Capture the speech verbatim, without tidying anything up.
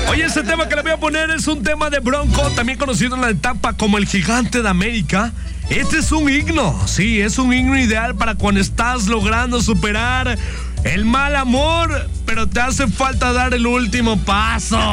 Oye, este tema que le voy a poner es un tema de Bronco, también conocido en la etapa como el Gigante de América. Este es un himno, sí, es un himno ideal para cuando estás logrando superar el mal amor, pero te hace falta dar el último paso.